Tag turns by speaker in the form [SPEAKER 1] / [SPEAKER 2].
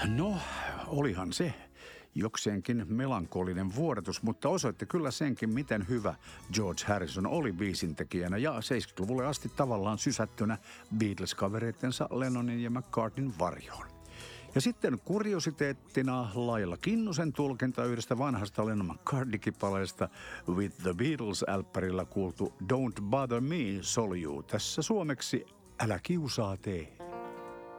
[SPEAKER 1] No, olihan se jokseenkin melankolinen vuodatus, mutta osoitti kyllä senkin, miten hyvä George Harrison oli biisintekijänä ja 70-luvulle asti tavallaan sysättynä Beatles-kavereittensa Lennonin ja McCartneyn varjoon. Ja sitten kuriositeettina Laila Kinnusen tulkinta yhdestä vanhasta Lennon McCartney-kipaleesta With the Beatles-älppärillä kuultu Don't Bother Me, Soljuu. Tässä suomeksi Älä kiusaa tee.